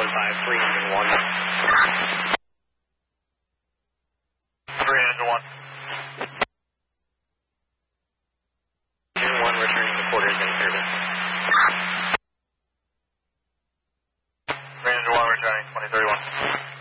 301. 301. 01 returning to quarters in service. 301 returning, 2031.